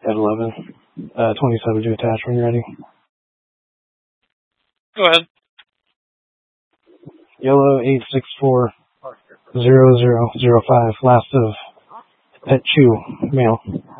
at 11. 27 to attach when you're ready. Go ahead. Yellow 8640005, last of Pet Chew, male.